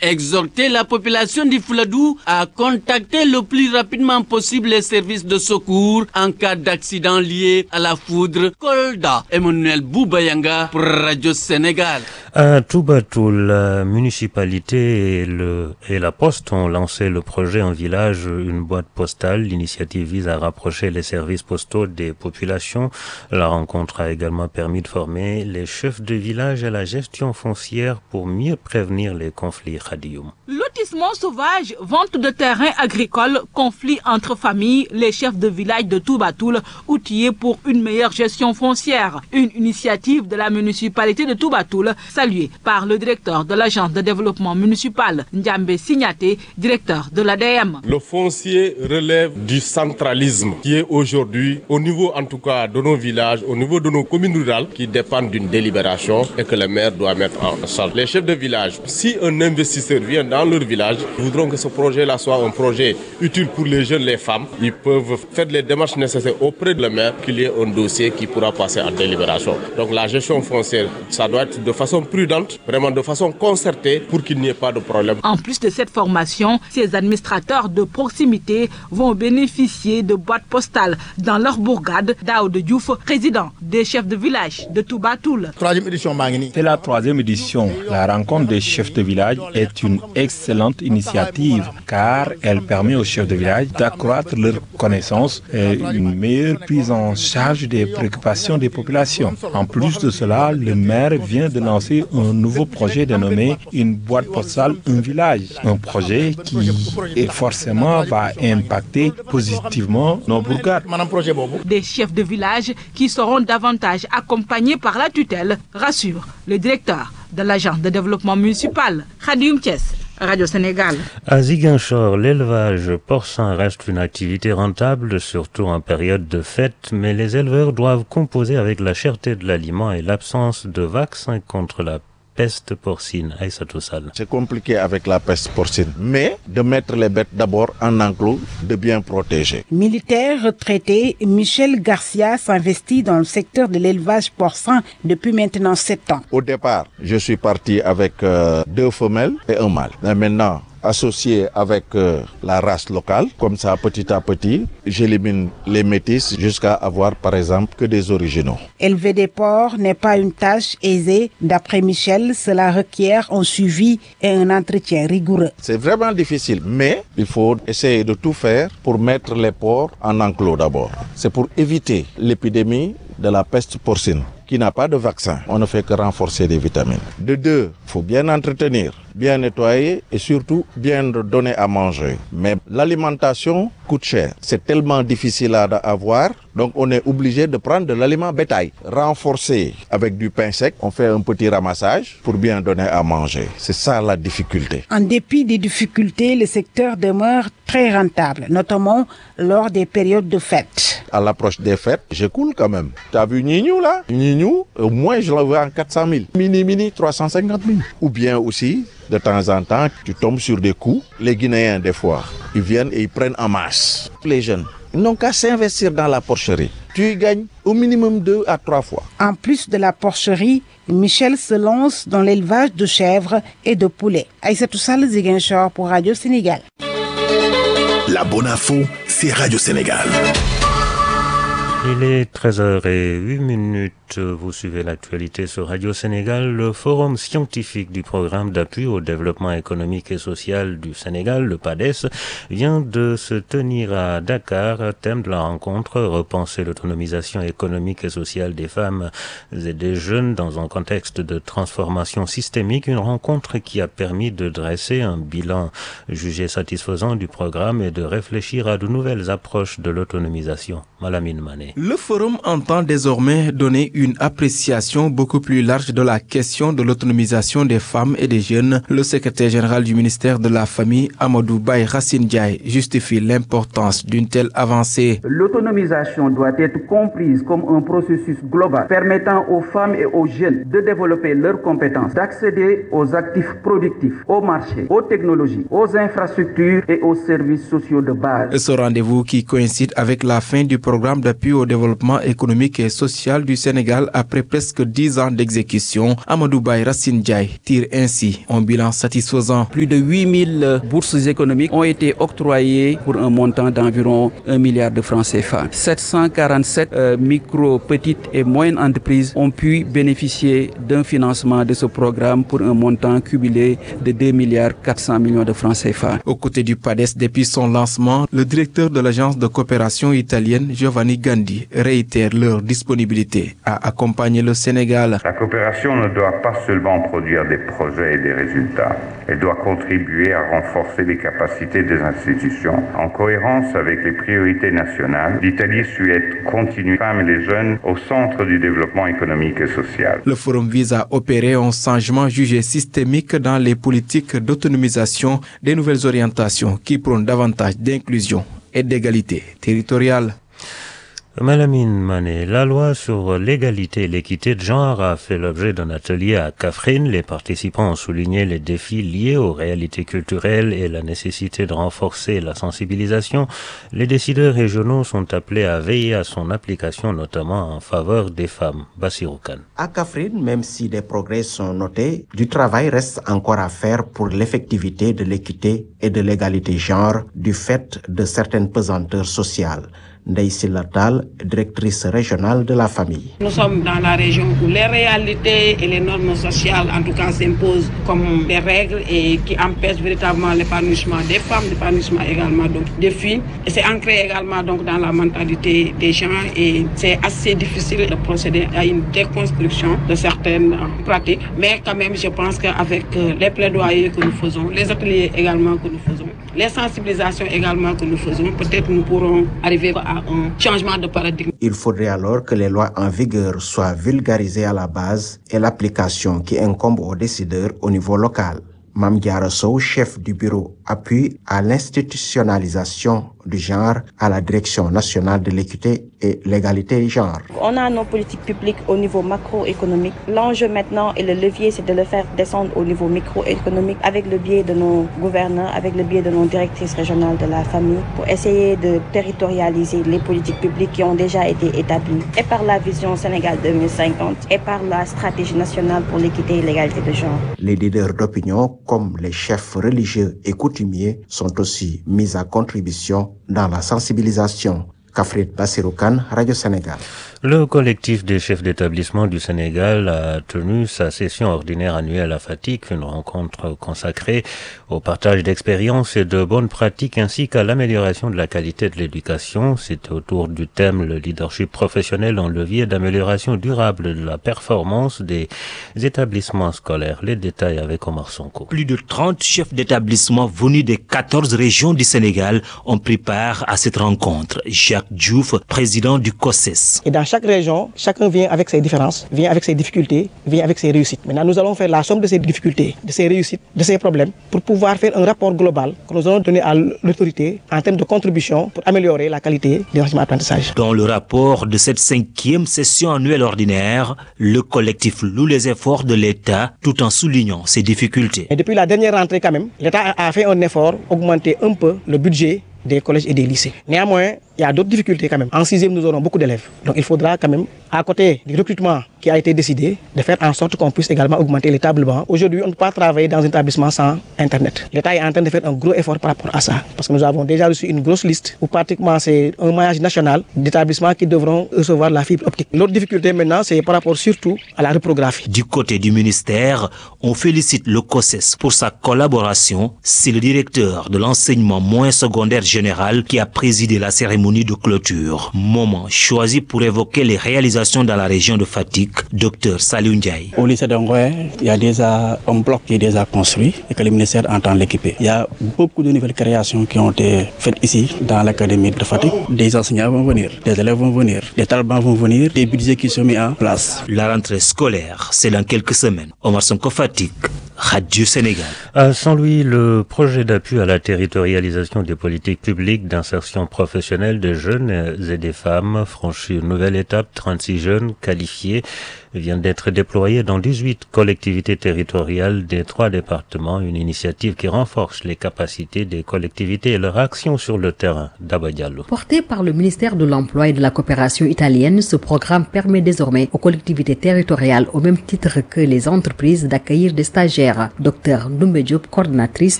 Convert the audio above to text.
exhorté la population du Fouladou à contacter le plus rapidement possible les services de secours en cas d'accident lié à la foudre. Kolda, Emmanuel Boubayanga pour Radio Sénégal. À Toubatoul, la municipalité et la Poste ont lancé le projet en village, une boîte postale. L'initiative vise à rapprocher les services postaux des populations. La rencontre a également permis de former les chefs de village à la gestion foncière pour mieux prévenir les conflits. Khadioum. Lotissement sauvage, vente de terrains agricoles, conflits entre familles, les chefs de village de Toubatoul outillés pour une meilleure gestion foncière. Une initiative de la municipalité de Toubatoul, saluée par le directeur de l'agence de développement municipal, Ndiambe Signaté, directeur de l'ADM. Le foncier relève du centralisme qui est aujourd'hui, au niveau en tout cas de nos villages, au niveau de nos communes rurales, qui dépendent d'une délibération et que le maire doit mettre en charge. Les chefs de village, si un investisseur vient dans leur village, voudront que ce projet-là soit un projet utile pour les jeunes, les femmes. Ils peuvent faire les démarches nécessaires auprès de la maire qu'il y ait un dossier qui pourra passer en délibération. Donc la gestion foncière, ça doit être de façon prudente, vraiment de façon concertée pour qu'il n'y ait pas de problème. En plus de cette formation, ces administrateurs de proximité vont bénéficier de boîtes postales dans leur bourgade. Daoud Diouf, président des chefs de village de Toubatoul. C'est la 3e édition. La rencontre des chefs de village est une excellente initiative car elle permet aux chefs de village d'accroître leurs connaissances et une meilleure prise en charge des préoccupations des populations. En plus de cela, le maire vient de lancer un nouveau projet dénommé une boîte postale, un village. Un projet qui forcément va impacter positivement nos bourgades. Des chefs de village qui seront davantage accompagnés par la tutelle, rassure le directeur de l'agence de développement municipal, Khadioum Thiès. Radio Sénégal. À Ziguinchor, l'élevage porcin reste une activité rentable, surtout en période de fête, mais les éleveurs doivent composer avec la cherté de l'aliment et l'absence de vaccins contre la peste porcine. Aïssatou Sall. C'est compliqué avec la peste porcine, mais de mettre les bêtes d'abord en enclos, de bien protéger. Militaire retraité, Michel Garcia s'investit dans le secteur de l'élevage porcin depuis maintenant 7 ans. Au départ, je suis parti avec 2 femelles et un mâle. Mais maintenant, associé avec la race locale, comme ça petit à petit, j'élimine les métis jusqu'à avoir par exemple que des originaux. Élever des porcs n'est pas une tâche aisée. D'après Michel, cela requiert un suivi et un entretien rigoureux. C'est vraiment difficile, mais il faut essayer de tout faire pour mettre les porcs en enclos d'abord. C'est pour éviter l'épidémie de la peste porcine qui n'a pas de vaccin. On ne fait que renforcer les vitamines. De 2, il faut bien entretenir, bien nettoyer et surtout bien donner à manger. Mais l'alimentation coûte cher. C'est tellement difficile à avoir, donc on est obligé de prendre de l'aliment bétail. Renforcer avec du pain sec, on fait un petit ramassage pour bien donner à manger. C'est ça la difficulté. En dépit des difficultés, le secteur demeure très rentable, notamment lors des périodes de fêtes. À l'approche des fêtes, je coule quand même. Tu as vu Nignou là? Nignou, au moins je le vois en 400 000. Mini, 350 000. Ou bien aussi, de temps en temps, tu tombes sur des coups. Les Guinéens, des fois, ils viennent et ils prennent en masse. Les jeunes, ils n'ont qu'à s'investir dans la porcherie. Tu y gagnes au minimum 2 à 3 fois. En plus de la porcherie, Michel se lance dans l'élevage de chèvres et de poulets. Aïssatou Sall, Ziguinchor pour Radio Sénégal. La bonne info, c'est Radio Sénégal. Il est 13h08. Vous suivez l'actualité sur Radio Sénégal. Le forum scientifique du programme d'appui au développement économique et social du Sénégal, le PADES, vient de se tenir à Dakar. Thème de la rencontre, repenser l'autonomisation économique et sociale des femmes et des jeunes dans un contexte de transformation systémique. Une rencontre qui a permis de dresser un bilan jugé satisfaisant du programme et de réfléchir à de nouvelles approches de l'autonomisation. Malamine Mané. Le forum entend désormais donner une appréciation beaucoup plus large de la question de l'autonomisation des femmes et des jeunes. Le secrétaire général du ministère de la Famille, Amadou Baye Racine Ndiaye, justifie l'importance d'une telle avancée. L'autonomisation doit être comprise comme un processus global permettant aux femmes et aux jeunes de développer leurs compétences, d'accéder aux actifs productifs, aux marchés, aux technologies, aux infrastructures et aux services sociaux de base. Ce rendez-vous qui coïncide avec la fin du programme d'appui au développement économique et social du Sénégal Sénégal après presque 10 ans d'exécution. Amadou Baye Racine Ndiaye tire ainsi un bilan satisfaisant. Plus de 8000 bourses économiques ont été octroyées pour un montant d'environ 1 milliard de francs CFA. 747 micro, petites et moyennes entreprises ont pu bénéficier d'un financement de ce programme pour un montant cumulé de 2 milliards 400 millions de francs CFA. Aux côtés du PADES, depuis son lancement, le directeur de l'agence de coopération italienne, Giovanni Gandhi, réitère leur disponibilité à accompagner le Sénégal. La coopération ne doit pas seulement produire des projets et des résultats. Elle doit contribuer à renforcer les capacités des institutions. En cohérence avec les priorités nationales, l'Italie souhaite continuer les femmes et les jeunes au centre du développement économique et social. Le forum vise à opérer un changement jugé systémique dans les politiques d'autonomisation des nouvelles orientations qui prônent davantage d'inclusion et d'égalité territoriale. Malamine Mané, la loi sur l'égalité et l'équité de genre a fait l'objet d'un atelier à Kaffrine. Les participants ont souligné les défis liés aux réalités culturelles et la nécessité de renforcer la sensibilisation. Les décideurs régionaux sont appelés à veiller à son application, notamment en faveur des femmes. Bassirou Kane. À Kaffrine, même si des progrès sont notés, du travail reste encore à faire pour l'effectivité de l'équité et de l'égalité genre du fait de certaines pesanteurs sociales. Ndeye Sylla Tall, directrice régionale de la famille. Nous sommes dans la région où les réalités et les normes sociales, en tout cas, s'imposent comme des règles et qui empêchent véritablement l'épanouissement des femmes, l'épanouissement également donc des filles. Et c'est ancré également donc dans la mentalité des gens et c'est assez difficile de procéder à une déconstruction de certaines pratiques. Mais quand même, je pense qu'avec les plaidoyers que nous faisons, les ateliers également que nous faisons, les sensibilisations également que nous faisons, peut-être nous pourrons arriver à un changement de paradigme. Il faudrait alors que les lois en vigueur soient vulgarisées à la base et l'application qui incombe aux décideurs au niveau local. Mame Diarra Sow, chef du bureau appui à l'institutionnalisation du genre à la Direction nationale de l'équité et l'égalité genre. On a nos politiques publiques au niveau macroéconomique. L'enjeu maintenant et le levier, c'est de le faire descendre au niveau microéconomique avec le biais de nos gouverneurs, avec le biais de nos directrices régionales de la famille pour essayer de territorialiser les politiques publiques qui ont déjà été établies et par la vision Sénégal 2050 et par la stratégie nationale pour l'équité et l'égalité de genre. Les leaders d'opinion comme les chefs religieux et coutumiers sont aussi mis à contribution dans la sensibilisation. Kaffrine, Bassirou Kane, Radio Sénégal. Le collectif des chefs d'établissement du Sénégal a tenu sa session ordinaire annuelle à Fatick, une rencontre consacrée au partage d'expériences et de bonnes pratiques ainsi qu'à l'amélioration de la qualité de l'éducation. C'était autour du thème le leadership professionnel en levier d'amélioration durable de la performance des établissements scolaires. Les détails avec Omar Sonko. Plus de 30 chefs d'établissement venus des 14 régions du Sénégal ont pris part à cette rencontre. Jacques Diouf, président du COSES. Et dans chaque région, chacun vient avec ses différences, vient avec ses difficultés, vient avec ses réussites. Maintenant, nous allons faire la somme de ces difficultés, de ces réussites, de ces problèmes, pour pouvoir faire un rapport global que nous allons donner à l'autorité en termes de contribution pour améliorer la qualité de l'enseignement apprentissage. Dans le rapport de cette 5e session annuelle ordinaire, le collectif loue les efforts de l'État tout en soulignant ses difficultés. Et depuis la dernière rentrée quand même, l'État a fait un effort, augmenter un peu le budget des collèges et des lycées. Néanmoins, il y a d'autres difficultés quand même. En 6e, nous aurons beaucoup d'élèves. Donc il faudra quand même, à côté du recrutement qui a été décidé, de faire en sorte qu'on puisse également augmenter les tables bancs. Aujourd'hui, on ne peut pas travailler dans un établissement sans Internet. L'État est en train de faire un gros effort par rapport à ça. Parce que nous avons déjà reçu une grosse liste où pratiquement c'est un maillage national d'établissements qui devront recevoir la fibre optique. L'autre difficulté maintenant, c'est par rapport surtout à la reprographie. Du côté du ministère, on félicite le COSES pour sa collaboration. C'est le directeur de l'enseignement moyen secondaire général qui a présidé la cérémonie de clôture. Moment choisi pour évoquer les réalisations dans la région de Fatick, Dr Saliou Ndiaye. Au lycée d'Angoé, il y a déjà un bloc qui est déjà construit et que le ministère entend l'équiper. Il y a beaucoup de nouvelles créations qui ont été faites ici dans l'académie de Fatick. Des enseignants vont venir, des élèves vont venir, des talibans vont venir, des budgets qui sont mis en place. La rentrée scolaire, c'est dans quelques semaines. Omar Sonko, Fatick, Radio Sénégal. À Saint-Louis, le projet d'appui à la territorialisation des politiques publiques d'insertion professionnelle des jeunes et des femmes franchit une nouvelle étape. 36 jeunes qualifiés vient d'être déployée dans 18 collectivités territoriales des 3 départements, une initiative qui renforce les capacités des collectivités et leur action sur le terrain. Daba Diallo. Porté par le ministère de l'Emploi et de la Coopération italienne, ce programme permet désormais aux collectivités territoriales, au même titre que les entreprises, d'accueillir des stagiaires. Dr Ndoumbe Diop, coordinatrice